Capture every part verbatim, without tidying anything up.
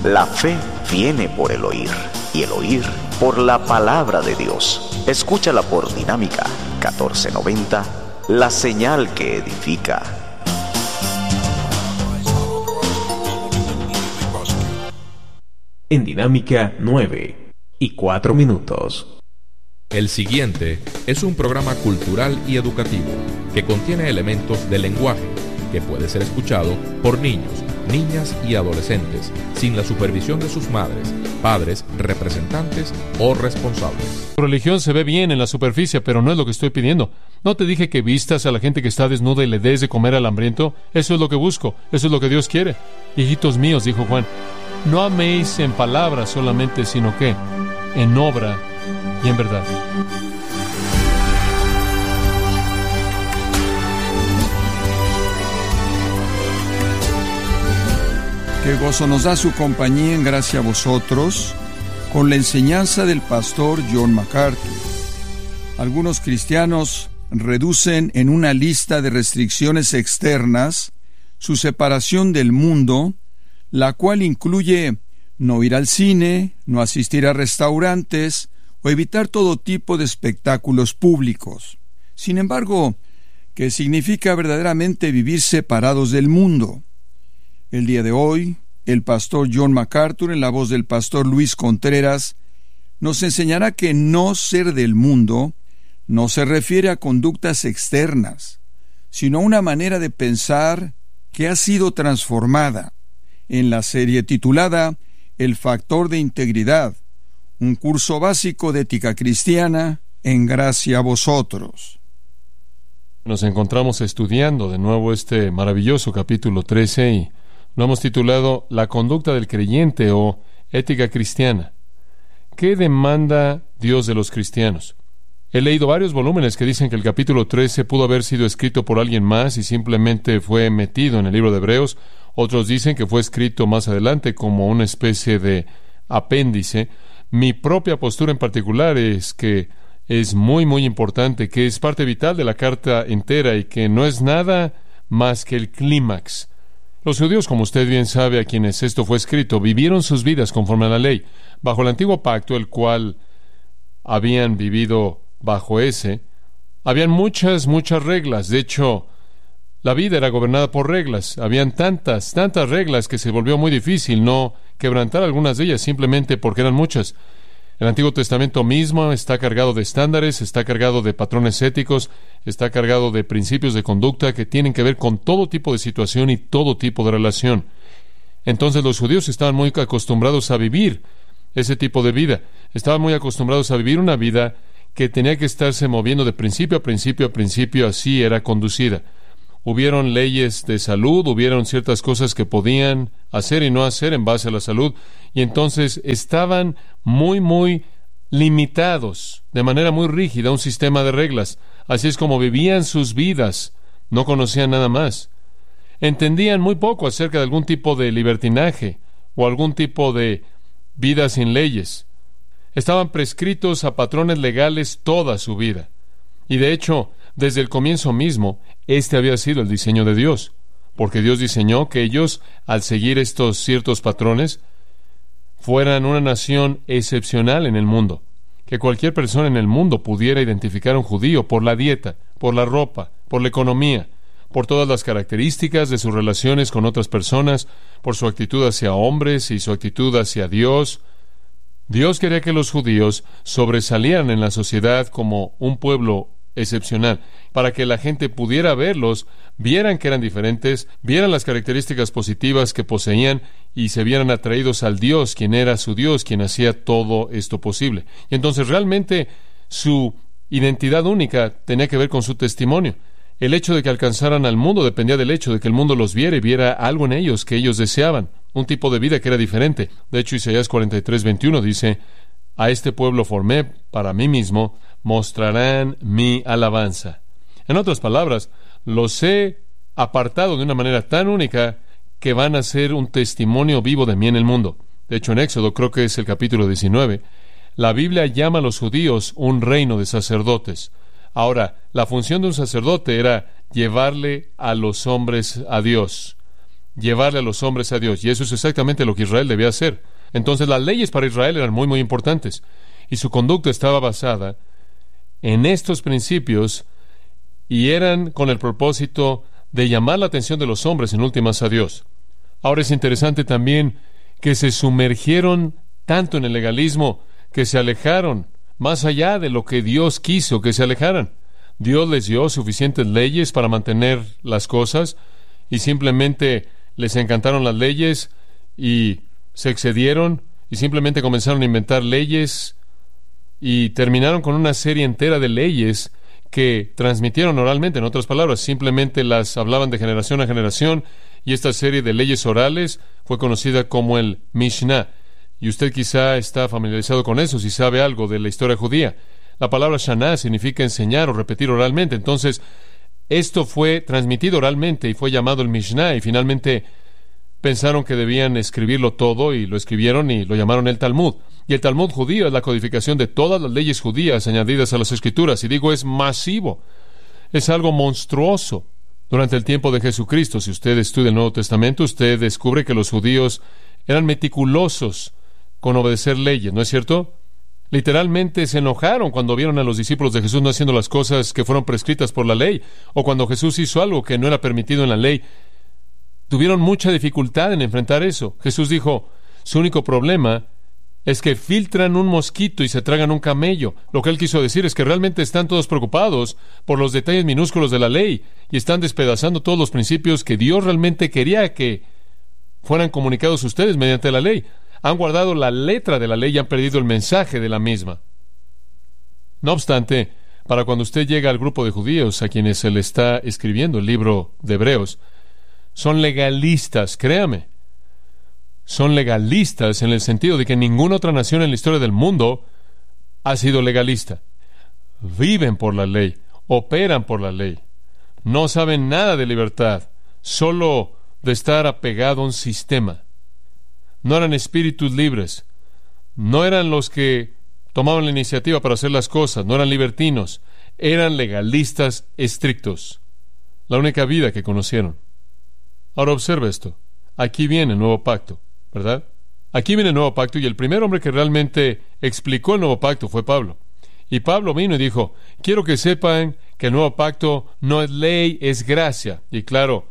La fe viene por el oír, y el oír por la palabra de Dios. Escúchala por Dinámica catorce noventa, la señal que edifica. En Dinámica nueve y cuatro minutos. El siguiente es un programa cultural y educativo que contiene elementos de lenguaje que puede ser escuchado por niños, niñas y adolescentes sin la supervisión de sus madres, padres, representantes o responsables. Tu religión se ve bien en la superficie, pero no es lo que estoy pidiendo. ¿No te dije que vistas a la gente que está desnuda y le des de comer al hambriento? Eso es lo que busco, eso es lo que Dios quiere. Hijitos míos, dijo Juan, no améis en palabras solamente, sino que en obra y en verdad. Qué gozo nos da su compañía en gracia a vosotros con la enseñanza del pastor John MacArthur. Algunos cristianos reducen en una lista de restricciones externas su separación del mundo, la cual incluye no ir al cine, no asistir a restaurantes o evitar todo tipo de espectáculos públicos. Sin embargo, ¿qué significa verdaderamente vivir separados del mundo? El día de hoy, el pastor John MacArthur, en la voz del pastor Luis Contreras, nos enseñará que no ser del mundo no se refiere a conductas externas, sino a una manera de pensar que ha sido transformada. En la serie titulada El factor de integridad, un curso básico de ética cristiana en gracia a vosotros. Nos encontramos estudiando de nuevo este maravilloso capítulo trece y lo hemos titulado La conducta del creyente o ética cristiana. ¿Qué demanda Dios de los cristianos? He leído varios volúmenes que dicen que el capítulo trece pudo haber sido escrito por alguien más y simplemente fue metido en el libro de Hebreos. Otros dicen que fue escrito más adelante como una especie de apéndice. Mi propia postura en particular es que es muy, muy importante, que es parte vital de la carta entera y que no es nada más que el clímax. Los judíos, como usted bien sabe, a quienes esto fue escrito, vivieron sus vidas conforme a la ley, bajo el antiguo pacto, el cual habían vivido bajo ese. Habían muchas, muchas reglas. De hecho, la vida era gobernada por reglas. Habían tantas, tantas reglas que se volvió muy difícil no quebrantar algunas de ellas simplemente porque eran muchas. El Antiguo Testamento mismo está cargado de estándares, está cargado de patrones éticos, está cargado de principios de conducta que tienen que ver con todo tipo de situación y todo tipo de relación. Entonces los judíos estaban muy acostumbrados a vivir ese tipo de vida. Estaban muy acostumbrados a vivir una vida que tenía que estarse moviendo de principio a principio a principio, así era conducida. Hubieron leyes de salud, hubieron ciertas cosas que podían hacer y no hacer en base a la salud, y entonces estaban muy, muy limitados, de manera muy rígida, a un sistema de reglas. Así es como vivían sus vidas, no conocían nada más. Entendían muy poco acerca de algún tipo de libertinaje o algún tipo de vida sin leyes. Estaban prescritos a patrones legales toda su vida. Y de hecho, desde el comienzo mismo, este había sido el diseño de Dios, porque Dios diseñó que ellos, al seguir estos ciertos patrones, fueran una nación excepcional en el mundo, que cualquier persona en el mundo pudiera identificar a un judío por la dieta, por la ropa, por la economía, por todas las características de sus relaciones con otras personas, por su actitud hacia hombres y su actitud hacia Dios. Dios quería que los judíos sobresalieran en la sociedad como un pueblo excepcional, para que la gente pudiera verlos, vieran que eran diferentes, vieran las características positivas que poseían y se vieran atraídos al Dios, quien era su Dios, quien hacía todo esto posible. Y entonces realmente su identidad única tenía que ver con su testimonio. El hecho de que alcanzaran al mundo dependía del hecho de que el mundo los viera y viera algo en ellos que ellos deseaban, un tipo de vida que era diferente. De hecho, Isaías cuarenta y tres, veintiuno dice: a este pueblo formé para mí mismo, mostrarán mi alabanza. En otras palabras, los he apartado de una manera tan única que van a ser un testimonio vivo de mí en el mundo. De hecho, en Éxodo, creo que es el capítulo diecinueve, la Biblia llama a los judíos un reino de sacerdotes. Ahora, la función de un sacerdote era llevarle a los hombres a Dios. llevarle a los hombres a Dios. Y eso es exactamente lo que Israel debía hacer. Entonces las leyes para Israel eran muy, muy importantes. Y su conducta estaba basada en estos principios y eran con el propósito de llamar la atención de los hombres en últimas a Dios. Ahora es interesante también que se sumergieron tanto en el legalismo que se alejaron más allá de lo que Dios quiso que se alejaran. Dios les dio suficientes leyes para mantener las cosas y simplemente les encantaron las leyes y se excedieron y simplemente comenzaron a inventar leyes y terminaron con una serie entera de leyes que transmitieron oralmente. En otras palabras, simplemente las hablaban de generación a generación, y esta serie de leyes orales fue conocida como el Mishnah. Y usted quizá está familiarizado con eso si sabe algo de la historia judía. La palabra Shana significa enseñar o repetir oralmente. Entonces, esto fue transmitido oralmente y fue llamado el Mishnah, y finalmente pensaron que debían escribirlo todo y lo escribieron y lo llamaron el Talmud. Y el Talmud judío es la codificación de todas las leyes judías añadidas a las Escrituras. Y digo, es masivo, es algo monstruoso. Durante el tiempo de Jesucristo, si usted estudia el Nuevo Testamento, usted descubre que los judíos eran meticulosos con obedecer leyes, ¿no es cierto? Literalmente se enojaron cuando vieron a los discípulos de Jesús no haciendo las cosas que fueron prescritas por la ley, o cuando Jesús hizo algo que no era permitido en la ley. Tuvieron mucha dificultad en enfrentar eso. Jesús dijo, su único problema es que filtran un mosquito y se tragan un camello. Lo que él quiso decir es que realmente están todos preocupados por los detalles minúsculos de la ley y están despedazando todos los principios que Dios realmente quería que fueran comunicados a ustedes mediante la ley. Han guardado la letra de la ley y han perdido el mensaje de la misma. No obstante, para cuando usted llega al grupo de judíos a quienes se le está escribiendo el libro de Hebreos, son legalistas, créame. Son legalistas en el sentido de que ninguna otra nación en la historia del mundo ha sido legalista. Viven por la ley, operan por la ley. No saben nada de libertad, solo de estar apegado a un sistema. No eran espíritus libres. No eran los que tomaban la iniciativa para hacer las cosas. No eran libertinos. Eran legalistas estrictos. La única vida que conocieron. Ahora observa esto. Aquí viene el nuevo pacto, ¿verdad? Aquí viene el nuevo pacto, y el primer hombre que realmente explicó el nuevo pacto fue Pablo. Y Pablo vino y dijo, quiero que sepan que el nuevo pacto no es ley, es gracia. Y claro,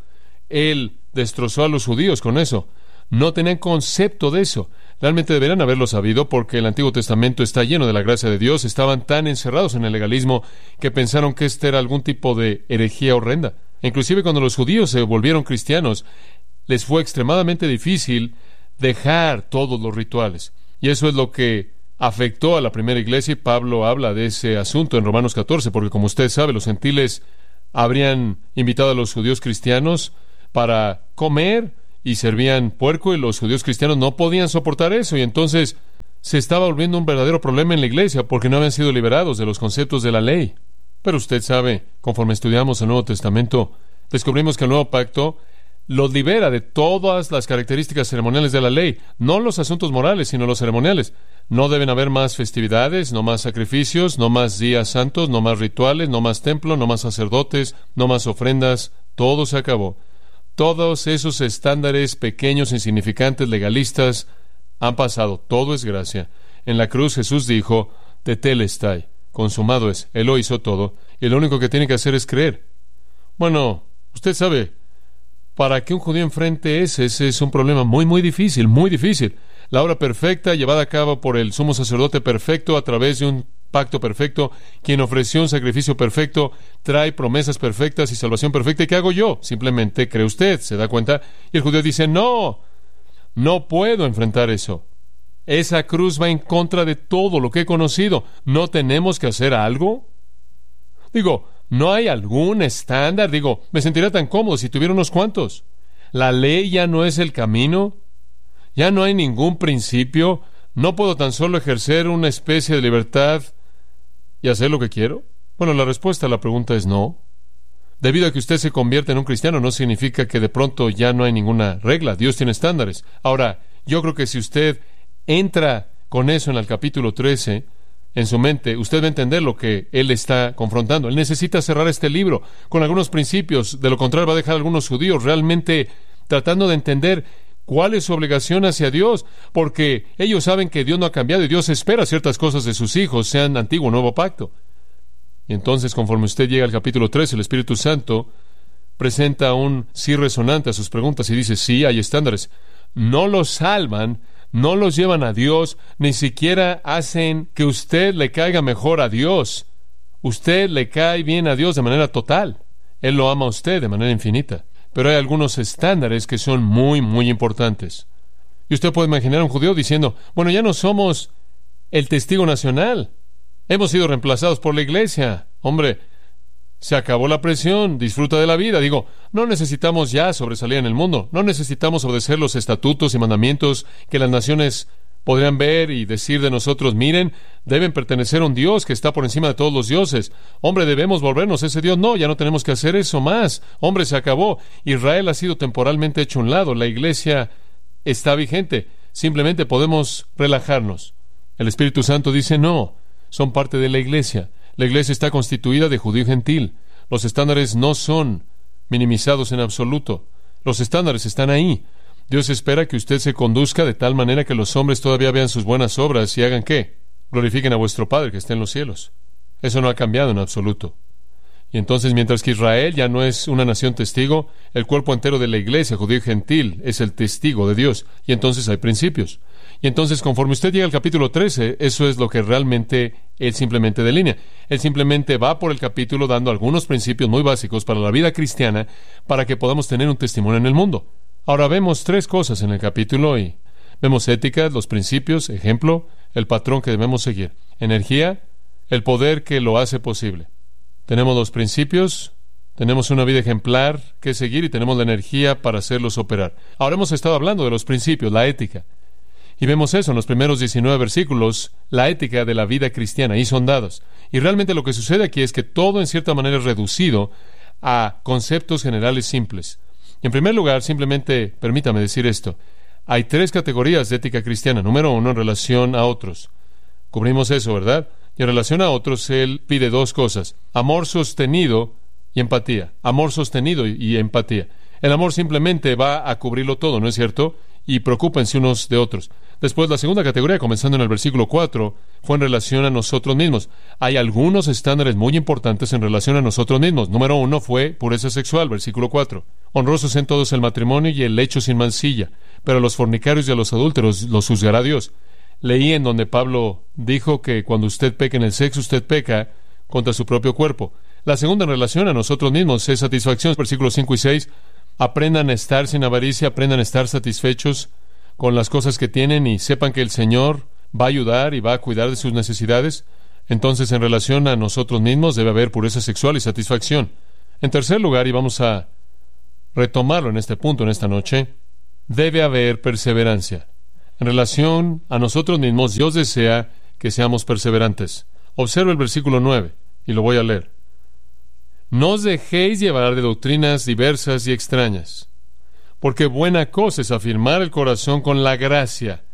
él destrozó a los judíos con eso. No tenían concepto de eso. Realmente deberían haberlo sabido, porque el Antiguo Testamento está lleno de la gracia de Dios. Estaban tan encerrados en el legalismo que pensaron que este era algún tipo de herejía horrenda. Inclusive cuando los judíos se volvieron cristianos, les fue extremadamente difícil dejar todos los rituales. Y eso es lo que afectó a la primera iglesia, y Pablo habla de ese asunto en Romanos catorce, porque como usted sabe, los gentiles habrían invitado a los judíos cristianos para comer y servían puerco, y los judíos cristianos no podían soportar eso, y entonces se estaba volviendo un verdadero problema en la iglesia porque no habían sido liberados de los conceptos de la ley. Pero usted sabe, conforme estudiamos el Nuevo Testamento, descubrimos que el nuevo pacto los libera de todas las características ceremoniales de la ley, no los asuntos morales, sino los ceremoniales. No deben haber más festividades, no más sacrificios, no más días santos, no más rituales, no más templo, no más sacerdotes, no más ofrendas. Todo se acabó. Todos esos estándares pequeños, insignificantes, legalistas, han pasado. Todo es gracia. En la cruz Jesús dijo, tetelestai, consumado es. Él lo hizo todo, y lo único que tiene que hacer es creer. Bueno, usted sabe, para que un judío enfrente ese, ese es un problema muy, muy difícil, muy difícil. La obra perfecta, llevada a cabo por el sumo sacerdote perfecto a través de un pacto perfecto, quien ofreció un sacrificio perfecto, trae promesas perfectas y salvación perfecta. ¿Y qué hago yo? Simplemente cree usted, ¿se da cuenta? Y el judío dice, no, no puedo enfrentar eso. Esa cruz va en contra de todo lo que he conocido. ¿No tenemos que hacer algo? Digo, ¿no hay algún estándar? Digo, me sentiría tan cómodo si tuviera unos cuantos. ¿La ley ya no es el camino? ¿Ya no hay ningún principio? ¿No puedo tan solo ejercer una especie de libertad y hacer lo que quiero? Bueno, la respuesta a la pregunta es no. Debido a que usted se convierte en un cristiano, no significa que de pronto ya no hay ninguna regla. Dios tiene estándares. Ahora, yo creo que si usted entra con eso en el capítulo trece, en su mente, usted va a entender lo que él está confrontando. Él necesita cerrar este libro con algunos principios, de lo contrario va a dejar a algunos judíos realmente tratando de entender cuál es su obligación hacia Dios, porque ellos saben que Dios no ha cambiado y Dios espera ciertas cosas de sus hijos, sean antiguo o nuevo pacto. Y entonces, conforme usted llega al capítulo tres, el Espíritu Santo presenta un sí resonante a sus preguntas y dice, sí, hay estándares. No los salvan, no los llevan a Dios, ni siquiera hacen que usted le caiga mejor a Dios. Usted le cae bien a Dios de manera total. Él lo ama a usted de manera infinita. Pero hay algunos estándares que son muy, muy importantes. Y usted puede imaginar a un judío diciendo, bueno, ya no somos el testigo nacional. Hemos sido reemplazados por la iglesia. Hombre, se acabó la presión, disfruta de la vida. Digo, no necesitamos ya sobresalir en el mundo. No necesitamos obedecer los estatutos y mandamientos que las naciones podrían ver y decir de nosotros, miren, deben pertenecer a un Dios que está por encima de todos los dioses. Hombre, debemos volvernos a ese Dios. No, ya no tenemos que hacer eso más. Hombre, se acabó. Israel ha sido temporalmente hecho a un lado. La iglesia está vigente. Simplemente podemos relajarnos. El Espíritu Santo dice, no, son parte de la iglesia. La iglesia está constituida de judío y gentil. Los estándares no son minimizados en absoluto. Los estándares están ahí. Dios espera que usted se conduzca de tal manera que los hombres todavía vean sus buenas obras y hagan ¿qué? Glorifiquen a vuestro Padre que está en los cielos. Eso no ha cambiado en absoluto. Y entonces, mientras que Israel ya no es una nación testigo, el cuerpo entero de la iglesia, judío y gentil, es el testigo de Dios. Y entonces hay principios. Y entonces, conforme usted llega al capítulo trece, eso es lo que realmente Él simplemente delinea. Él simplemente va por el capítulo dando algunos principios muy básicos para la vida cristiana, para que podamos tener un testimonio en el mundo. Ahora vemos tres cosas en el capítulo y vemos ética, los principios, ejemplo, el patrón que debemos seguir. Energía, el poder que lo hace posible. Tenemos los principios, tenemos una vida ejemplar que seguir y tenemos la energía para hacerlos operar. Ahora hemos estado hablando de los principios, la ética. Y vemos eso en los primeros diecinueve versículos, la ética de la vida cristiana, ahí son dados. Y realmente lo que sucede aquí es que todo en cierta manera es reducido a conceptos generales simples. Y en primer lugar, simplemente permítame decir esto. Hay tres categorías de ética cristiana. Número uno, en relación a otros. Cubrimos eso, ¿verdad? Y en relación a otros, Él pide dos cosas. Amor sostenido y empatía. Amor sostenido y empatía. El amor simplemente va a cubrirlo todo, ¿no es cierto? Y preocúpense unos de otros. Después, la segunda categoría, comenzando en el versículo cuatro, fue en relación a nosotros mismos. Hay algunos estándares muy importantes en relación a nosotros mismos. Número uno fue pureza sexual, versículo cuatro. Honrosos en todos el matrimonio y el lecho sin mancilla, pero a los fornicarios y a los adúlteros los juzgará Dios. Leí en donde Pablo dijo que cuando usted peca en el sexo, usted peca contra su propio cuerpo. La segunda en relación a nosotros mismos es satisfacción, versículos cinco y seis. Aprendan a estar sin avaricia, aprendan a estar satisfechos con las cosas que tienen y sepan que el Señor va a ayudar y va a cuidar de sus necesidades. Entonces, en relación a nosotros mismos debe haber pureza sexual y satisfacción. En tercer lugar, y vamos a retomarlo en este punto, en esta noche, debe haber perseverancia. En relación a nosotros mismos, Dios desea que seamos perseverantes. Observe el versículo nueve, y lo voy a leer. No os dejéis llevar de doctrinas diversas y extrañas, porque buena cosa es afirmar el corazón con la gracia,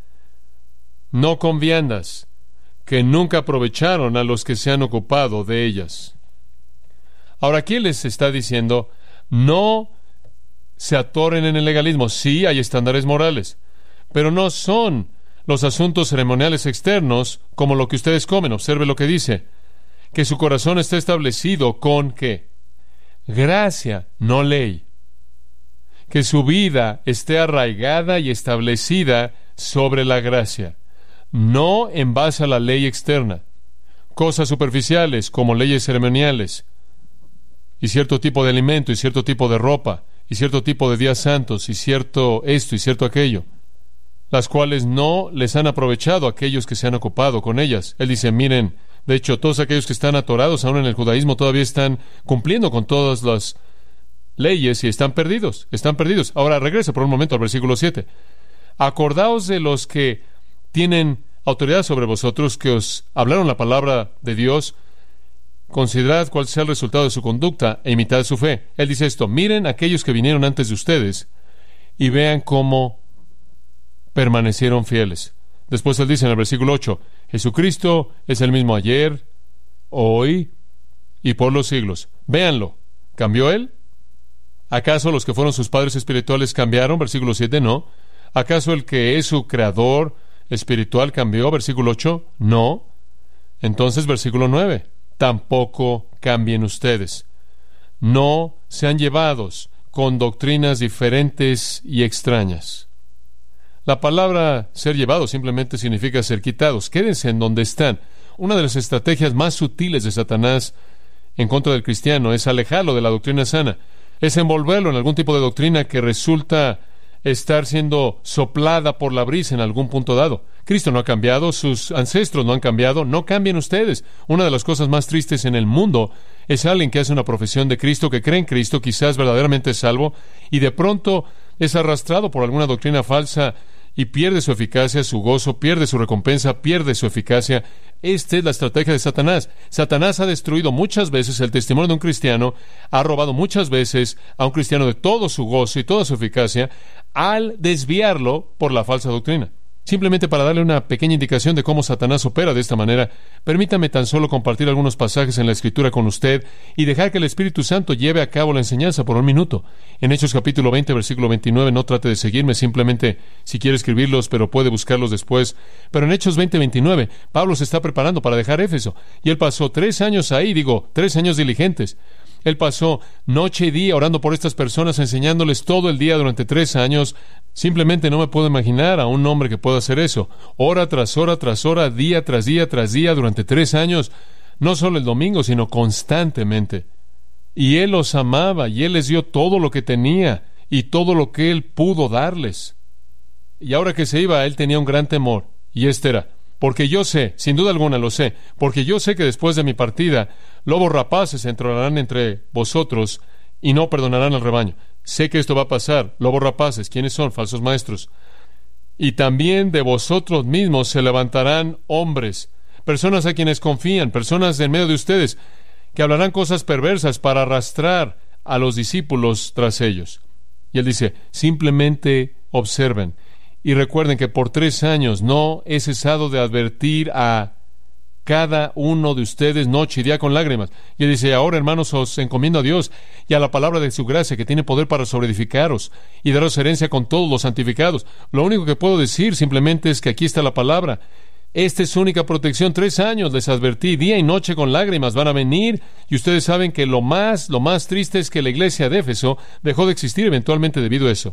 no con viandas, que nunca aprovecharon a los que se han ocupado de ellas. Ahora, aquí les está diciendo, no se atoren en el legalismo. Sí, hay estándares morales, pero no son los asuntos ceremoniales externos como lo que ustedes comen. Observe lo que dice, que su corazón está establecido con ¿qué? Gracia, no ley. Que su vida esté arraigada y establecida sobre la gracia, no en base a la ley externa. Cosas superficiales como leyes ceremoniales, y cierto tipo de alimento, y cierto tipo de ropa, y cierto tipo de días santos, y cierto esto, y cierto aquello, las cuales no les han aprovechado a aquellos que se han ocupado con ellas. Él dice, miren, de hecho, todos aquellos que están atorados aún en el judaísmo todavía están cumpliendo con todas las leyes y están perdidos, están perdidos. Ahora regrese por un momento al versículo siete. Acordaos de los que tienen autoridad sobre vosotros, que os hablaron la palabra de Dios. Considerad cuál sea el resultado de su conducta e imitad su fe. Él dice esto, miren a aquellos que vinieron antes de ustedes y vean cómo permanecieron fieles. Después él dice en el versículo ocho, Jesucristo es el mismo ayer, hoy y por los siglos. Véanlo. ¿Cambió él? ¿Acaso los que fueron sus padres espirituales cambiaron? Versículo siete, no. ¿Acaso el que es su creador espiritual cambió? Versículo ocho, no. Entonces, versículo nueve, tampoco cambien ustedes. No sean llevados con doctrinas diferentes y extrañas. La palabra ser llevados simplemente significa ser quitados. Quédense en donde están. Una de las estrategias más sutiles de Satanás en contra del cristiano es alejarlo de la doctrina sana, es envolverlo en algún tipo de doctrina que resulta estar siendo soplada por la brisa en algún punto dado. Cristo no ha cambiado, sus ancestros no han cambiado, no cambien ustedes. Una de las cosas más tristes en el mundo es alguien que hace una profesión de Cristo, que cree en Cristo, quizás verdaderamente salvo, y de pronto es arrastrado por alguna doctrina falsa y pierde su eficacia, su gozo, pierde su recompensa, pierde su eficacia. Esta es la estrategia de Satanás. Satanás ha destruido muchas veces el testimonio de un cristiano, ha robado muchas veces a un cristiano de todo su gozo y toda su eficacia al desviarlo por la falsa doctrina. Simplemente para darle una pequeña indicación de cómo Satanás opera de esta manera, permítame tan solo compartir algunos pasajes en la Escritura con usted y dejar que el Espíritu Santo lleve a cabo la enseñanza por un minuto. En Hechos capítulo veinte, versículo veintinueve, no trate de seguirme, simplemente si quiere escribirlos, pero puede buscarlos después. Pero en Hechos veinte, veintinueve, Pablo se está preparando para dejar Éfeso, y él pasó tres años ahí, digo, tres años diligentes. Él pasó noche y día orando por estas personas, enseñándoles todo el día durante tres años. Simplemente no me puedo imaginar a un hombre que pueda hacer eso. Hora tras hora tras hora, día tras día tras día, durante tres años. No solo el domingo, sino constantemente. Y él los amaba, y él les dio todo lo que tenía, y todo lo que él pudo darles. Y ahora que se iba, él tenía un gran temor. Y este era: porque yo sé, sin duda alguna lo sé, porque yo sé que después de mi partida, lobos rapaces entrarán entre vosotros y no perdonarán al rebaño. Sé que esto va a pasar. Lobos rapaces, ¿quiénes son? Falsos maestros. Y también de vosotros mismos se levantarán hombres, personas a quienes confían, personas en medio de ustedes, que hablarán cosas perversas para arrastrar a los discípulos tras ellos. Y él dice, simplemente observen. Y recuerden que por tres años no he cesado de advertir a cada uno de ustedes noche y día con lágrimas. Y él dice, ahora hermanos, os encomiendo a Dios y a la palabra de su gracia, que tiene poder para sobreedificaros y daros herencia con todos los santificados. Lo único que puedo decir simplemente es que aquí está la palabra. Esta es su única protección. Tres años les advertí, día y noche con lágrimas van a venir, y ustedes saben que lo más, lo más triste es que la iglesia de Éfeso dejó de existir eventualmente debido a eso.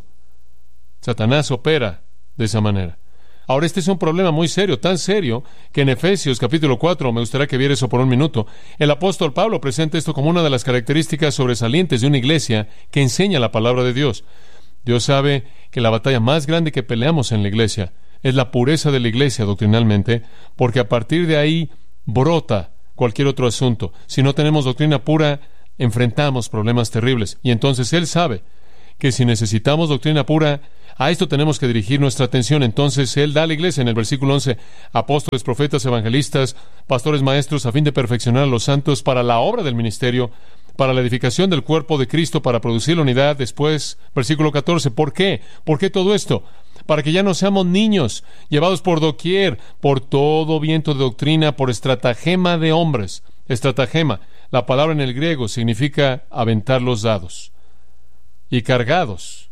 Satanás opera de esa manera. Ahora, este es un problema muy serio, tan serio, que en Efesios capítulo cuatro, me gustaría que viera eso por un minuto, el apóstol Pablo presenta esto como una de las características sobresalientes de una iglesia que enseña la palabra de Dios. Dios sabe que la batalla más grande que peleamos en la iglesia es la pureza de la iglesia doctrinalmente, porque a partir de ahí brota cualquier otro asunto. Si no tenemos doctrina pura, enfrentamos problemas terribles. Y entonces Él sabe que si necesitamos doctrina pura, a esto tenemos que dirigir nuestra atención. Entonces Él da a la iglesia en el versículo once, apóstoles, profetas, evangelistas, pastores, maestros, a fin de perfeccionar a los santos para la obra del ministerio, para la edificación del cuerpo de Cristo, para producir la unidad. Después, versículo catorce, ¿por qué? ¿Por qué todo esto? Para que ya no seamos niños, llevados por doquier, por todo viento de doctrina, por estratagema de hombres. Estratagema, la palabra en el griego significa aventar los dados. Y cargados,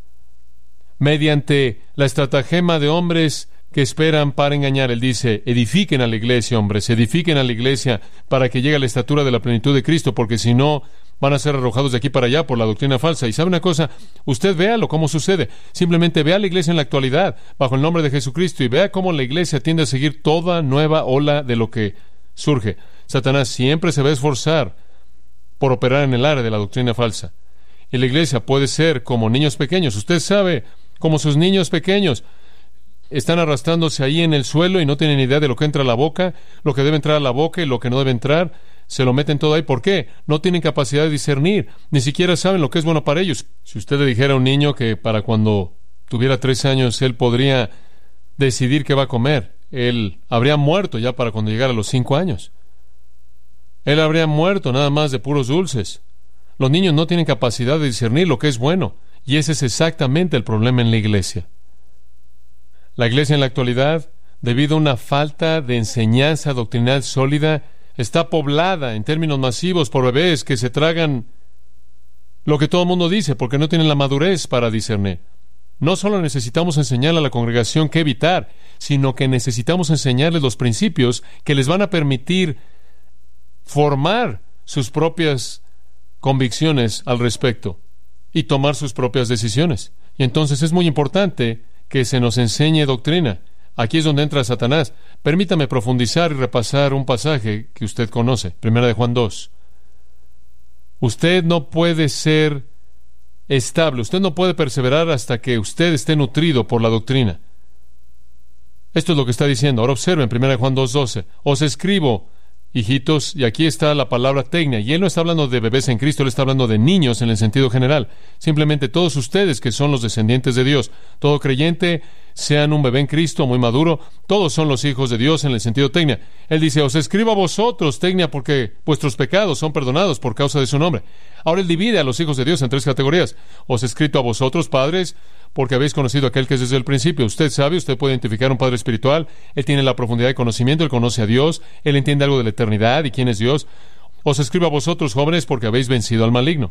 mediante la estratagema de hombres que esperan para engañar. Él dice, edifiquen a la iglesia, hombres, edifiquen a la iglesia para que llegue a la estatura de la plenitud de Cristo, porque si no, van a ser arrojados de aquí para allá por la doctrina falsa. Y sabe una cosa, usted véalo cómo sucede. Simplemente vea la iglesia en la actualidad, bajo el nombre de Jesucristo, y vea cómo la iglesia tiende a seguir toda nueva ola de lo que surge. Satanás siempre se va a esforzar por operar en el área de la doctrina falsa. Y la iglesia puede ser como niños pequeños. Usted sabe, como sus niños pequeños están arrastrándose ahí en el suelo y no tienen idea de lo que entra a la boca, lo que debe entrar a la boca y lo que no debe entrar. Se lo meten todo ahí. ¿Por qué? No tienen capacidad de discernir. Ni siquiera saben lo que es bueno para ellos. Si usted le dijera a un niño que para cuando tuviera tres años él podría decidir qué va a comer, él habría muerto ya para cuando llegara a los cinco años. Él habría muerto nada más de puros dulces. Los niños no tienen capacidad de discernir lo que es bueno, y ese es exactamente el problema en la iglesia. La iglesia en la actualidad, debido a una falta de enseñanza doctrinal sólida, está poblada en términos masivos por bebés que se tragan lo que todo el mundo dice, porque no tienen la madurez para discernir. No solo necesitamos enseñarle a la congregación qué evitar, sino que necesitamos enseñarles los principios que les van a permitir formar sus propias convicciones al respecto y tomar sus propias decisiones. Y entonces es muy importante que se nos enseñe doctrina. Aquí es donde entra Satanás. Permítame profundizar y repasar un pasaje que usted conoce, Primera de Juan dos. Usted no puede ser estable, usted no puede perseverar hasta que usted esté nutrido por la doctrina. Esto es lo que está diciendo. Ahora observen, Primera de Juan dos doce. Os escribo, hijitos, y aquí está la palabra tecnia, y él no está hablando de bebés en Cristo, él está hablando de niños en el sentido general. Simplemente todos ustedes que son los descendientes de Dios, todo creyente, sean un bebé en Cristo muy maduro, todos son los hijos de Dios en el sentido tecnia. Él dice, os escribo a vosotros, tecnia, porque vuestros pecados son perdonados por causa de su nombre. Ahora él divide a los hijos de Dios en tres categorías. Os he escrito a vosotros, padres, porque habéis conocido a aquel que es desde el principio. Usted sabe, usted puede identificar un padre espiritual, él tiene la profundidad de conocimiento, él conoce a Dios, él entiende algo de la eternidad y quién es Dios. Os escribo a vosotros, jóvenes, porque habéis vencido al maligno.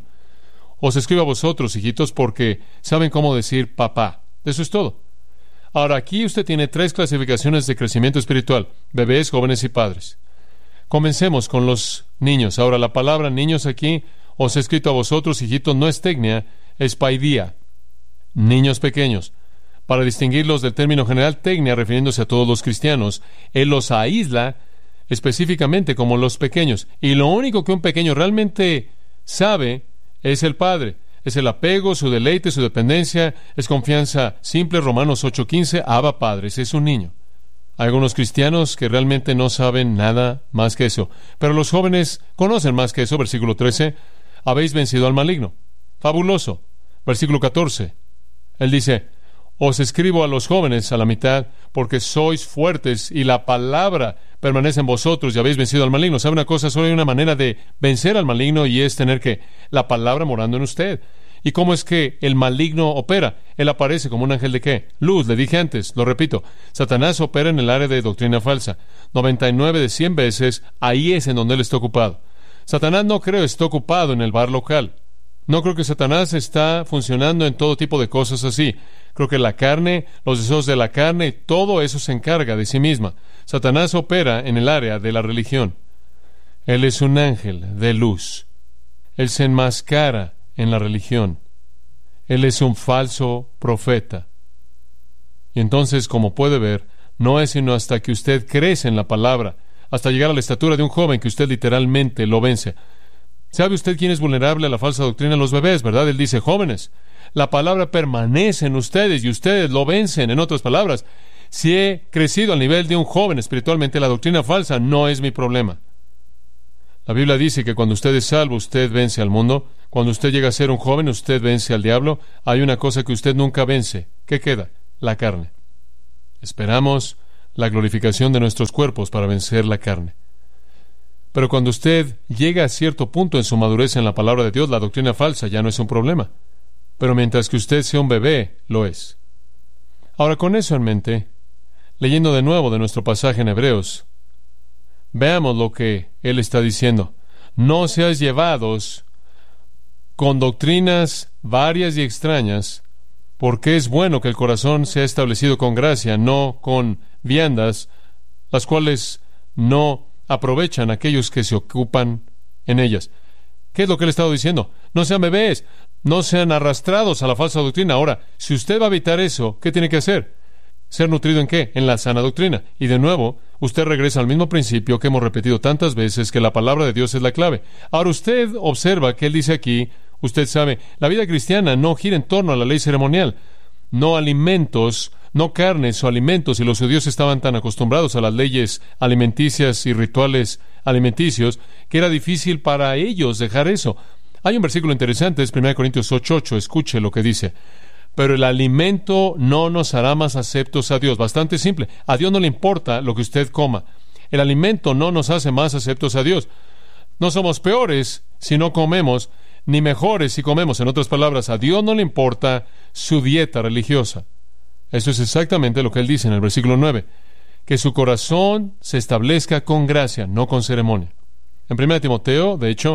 Os escribo a vosotros, hijitos, porque saben cómo decir papá. Eso es todo. Ahora, aquí usted tiene tres clasificaciones de crecimiento espiritual: bebés, jóvenes y padres. Comencemos con los niños. Ahora, la palabra niños aquí, os he escrito a vosotros, hijitos, no es tecnia, es paidía. Niños pequeños. Para distinguirlos del término general tecnia, refiriéndose a todos los cristianos, él los aísla específicamente como los pequeños. Y lo único que un pequeño realmente sabe es el padre. Es el apego, su deleite, su dependencia, es confianza simple. Romanos ocho quince, Abba Padres, es un niño. Hay algunos cristianos que realmente no saben nada más que eso, pero los jóvenes conocen más que eso. Versículo trece, habéis vencido al maligno. Fabuloso. Versículo catorce, él dice, os escribo a los jóvenes a la mitad, porque sois fuertes y la palabra permanece en vosotros y habéis vencido al maligno. ¿Sabe una cosa? Solo hay una manera de vencer al maligno, y es tener que la palabra morando en usted. ¿Y cómo es que el maligno opera? Él aparece como un ángel de ¿qué? Luz. Le dije antes, lo repito, Satanás opera en el área de doctrina falsa. noventa y nueve de cien veces, ahí es en donde él está ocupado. Satanás no creo está ocupado en el bar local. No creo que Satanás está funcionando en todo tipo de cosas así. Creo que la carne, los deseos de la carne, todo eso se encarga de sí misma. Satanás opera en el área de la religión. Él es un ángel de luz. Él se enmascara en la religión. Él es un falso profeta. Y entonces, como puede ver, no es sino hasta que usted crece en la palabra, hasta llegar a la estatura de un joven, que usted literalmente lo vence. ¿Sabe usted quién es vulnerable a la falsa doctrina? Los bebés, ¿verdad? Él dice, jóvenes, la palabra permanece en ustedes y ustedes lo vencen. En otras palabras, si he crecido al nivel de un joven espiritualmente, la doctrina falsa no es mi problema. La Biblia dice que cuando usted es salvo, usted vence al mundo. Cuando usted llega a ser un joven, usted vence al diablo. Hay una cosa que usted nunca vence. ¿Qué queda? La carne. Esperamos la glorificación de nuestros cuerpos para vencer la carne. Pero cuando usted llega a cierto punto en su madurez en la palabra de Dios, la doctrina falsa ya no es un problema. Pero mientras que usted sea un bebé, lo es. Ahora, con eso en mente, leyendo de nuevo de nuestro pasaje en Hebreos, veamos lo que él está diciendo. No seáis llevados con doctrinas varias y extrañas, porque es bueno que el corazón sea establecido con gracia, no con viandas, las cuales no aprovechan a aquellos que se ocupan en ellas. ¿Qué es lo que él ha estado diciendo? No sean bebés, no sean arrastrados a la falsa doctrina. Ahora, si usted va a evitar eso, ¿qué tiene que hacer? ¿Ser nutrido en qué? En la sana doctrina. Y de nuevo, usted regresa al mismo principio que hemos repetido tantas veces, que la palabra de Dios es la clave. Ahora usted observa que él dice aquí, usted sabe, la vida cristiana no gira en torno a la ley ceremonial, no alimentos, no carnes o alimentos, y los judíos estaban tan acostumbrados a las leyes alimenticias y rituales alimenticios que era difícil para ellos dejar eso. Hay un versículo interesante, es primera Corintios ocho ocho, escuche lo que dice. Pero el alimento no nos hará más aceptos a Dios. Bastante simple. A Dios no le importa lo que usted coma. El alimento no nos hace más aceptos a Dios. No somos peores si no comemos, ni mejores si comemos. En otras palabras, a Dios no le importa su dieta religiosa. Eso es exactamente lo que él dice en el versículo nueve. Que su corazón se establezca con gracia, no con ceremonia. En primera Timoteo, de hecho,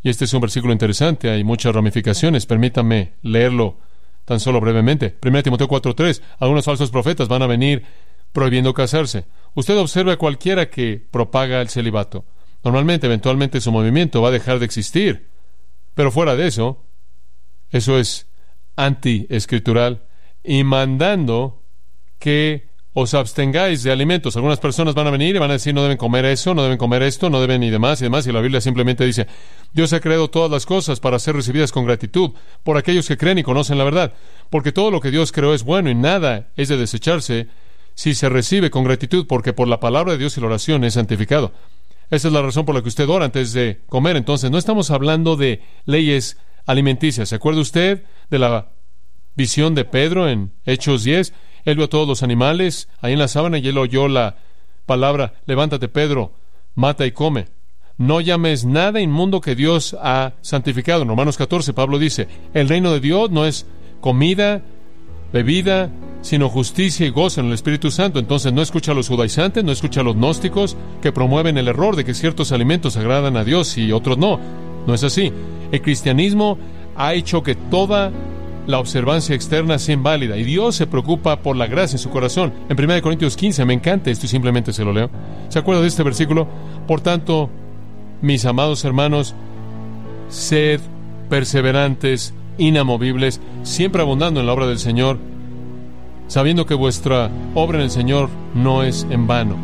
Y este es un versículo interesante, hay muchas ramificaciones. Permítame leerlo tan solo brevemente. primera Timoteo cuatro tres. Algunos falsos profetas van a venir prohibiendo casarse. Usted observe a cualquiera que propaga el celibato. Normalmente, eventualmente, su movimiento va a dejar de existir. Pero fuera de eso, eso es anti-escritural y mandando que os abstengáis de alimentos. Algunas personas van a venir y van a decir no deben comer eso, no deben comer esto, no deben y demás y demás. Y la Biblia simplemente dice, Dios ha creado todas las cosas para ser recibidas con gratitud por aquellos que creen y conocen la verdad. Porque todo lo que Dios creó es bueno y nada es de desecharse si se recibe con gratitud, porque por la palabra de Dios y la oración es santificado. Esa es la razón por la que usted ora antes de comer. Entonces, no estamos hablando de leyes alimenticias. ¿Se acuerda usted de la visión de Pedro en Hechos diez? Él vio a todos los animales ahí en la sábana y él oyó la palabra, levántate Pedro, mata y come. No llames nada inmundo que Dios ha santificado. En Romanos catorce, Pablo dice, el reino de Dios no es comida, bebida, sino justicia y gozo en el Espíritu Santo. Entonces no escucha a los judaizantes, no escucha a los gnósticos que promueven el error de que ciertos alimentos agradan a Dios y otros no. No es así. El cristianismo ha hecho que toda la observancia externa sea inválida y Dios se preocupa por la gracia en su corazón. En primera Corintios quince, me encanta esto y simplemente se lo leo. ¿Se acuerda de este versículo? Por tanto, mis amados hermanos, sed perseverantes, inamovibles, siempre abundando en la obra del Señor, sabiendo que vuestra obra en el Señor no es en vano.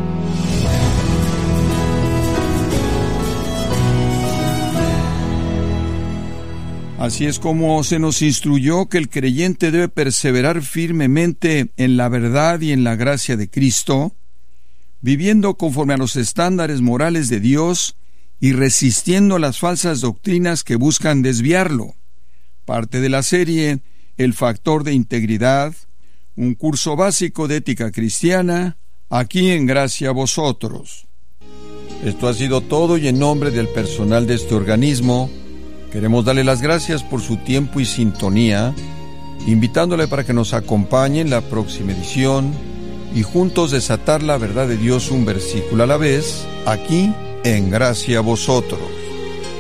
Así es como se nos instruyó que el creyente debe perseverar firmemente en la verdad y en la gracia de Cristo, viviendo conforme a los estándares morales de Dios y resistiendo a las falsas doctrinas que buscan desviarlo. Parte de la serie El Factor de Integridad, un curso básico de ética cristiana, aquí en Gracia a Vosotros. Esto ha sido todo y en nombre del personal de este organismo, queremos darle las gracias por su tiempo y sintonía, invitándole para que nos acompañe en la próxima edición y juntos desatar la verdad de Dios un versículo a la vez, aquí en Gracia a Vosotros.